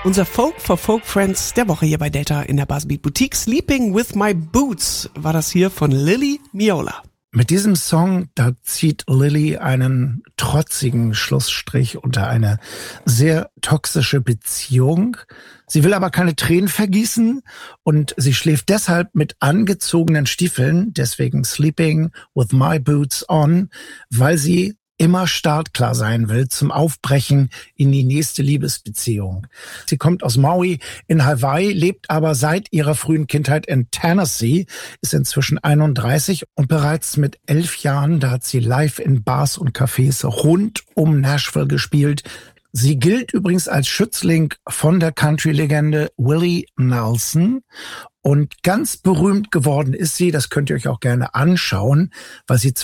Unser Folk for Folk Friends der Woche hier bei Delta in der Buzzbeat Boutique. Sleeping with My Boots war das hier von Lily Miola. Mit diesem Song, da zieht Lily einen trotzigen Schlussstrich unter eine sehr toxische Beziehung. Sie will aber keine Tränen vergießen und sie schläft deshalb mit angezogenen Stiefeln, deswegen Sleeping with My Boots on, weil sie immer startklar sein will zum Aufbrechen in die nächste Liebesbeziehung. Sie kommt aus Maui in Hawaii, lebt aber seit ihrer frühen Kindheit in Tennessee, ist inzwischen 31 und bereits mit 11 Jahren, da hat sie live in Bars und Cafés rund um Nashville gespielt. Sie gilt übrigens als Schützling von der Country-Legende Willie Nelson. Und ganz berühmt geworden ist sie, das könnt ihr euch auch gerne anschauen, weil sie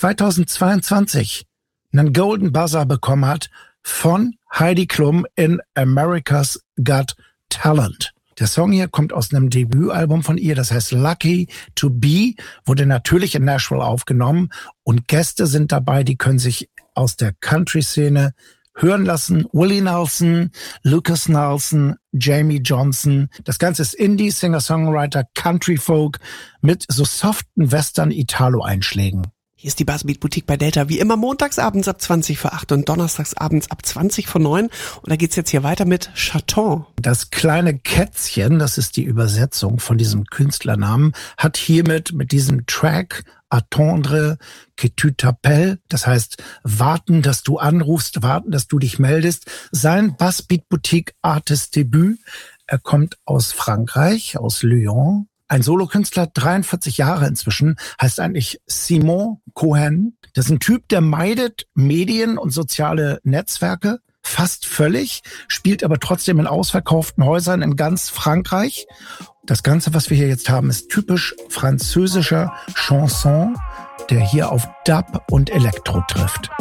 2022 einen Golden Buzzer bekommen hat von Heidi Klum in America's Got Talent. Der Song hier kommt aus einem Debütalbum von ihr, das heißt Lucky to Be, wurde natürlich in Nashville aufgenommen und Gäste sind dabei, die können sich aus der Country-Szene hören lassen. Willie Nelson, Lucas Nelson, Jamie Johnson. Das Ganze ist Indie, Singer-Songwriter, Country Folk mit so soften Western-Italo-Einschlägen. Hier ist die Buzzbeat Boutique bei Delta, wie immer montagsabends ab 20:08 und donnerstagsabends ab 20:09. Und da geht's jetzt hier weiter mit Chaton. Das kleine Kätzchen, das ist die Übersetzung von diesem Künstlernamen, hat hiermit mit diesem Track Attendre que tu t'appelles, das heißt warten, dass du anrufst, warten, dass du dich meldest, sein Buzzbeat Boutique Artist Debüt. Er kommt aus Frankreich, aus Lyon. Ein Solokünstler, 43 Jahre inzwischen, heißt eigentlich Simon Cohen. Das ist ein Typ, der meidet Medien und soziale Netzwerke fast völlig, spielt aber trotzdem in ausverkauften Häusern in ganz Frankreich. Das Ganze, was wir hier jetzt haben, ist typisch französischer Chanson, der hier auf Dub und Elektro trifft.